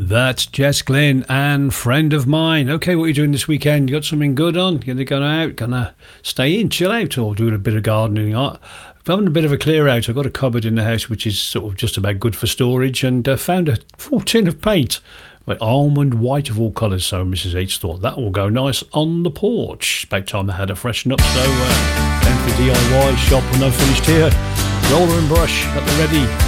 That's Jess Glynn and Friend of Mine. Okay, what are you doing this weekend? You got something good on? You're going out? Gonna stay in, chill out, or doing a bit of gardening? I'm having a bit of a clear out. I've got a cupboard in the house which is sort of just about good for storage, and found a full tin of paint, like almond white of all colours. So Mrs H thought that will go nice on the porch. About time I had it freshen up. So time for DIY shop when I've finished here. Roller and brush at the ready.